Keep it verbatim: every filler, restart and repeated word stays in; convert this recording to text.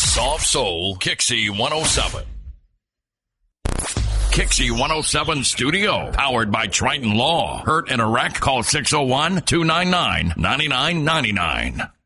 Soft Soul Kixie one oh seven. Kixie one oh seven Studio, powered by Triton Law. Hurt in a wreck? Call six oh one, two nine nine, nine nine nine nine.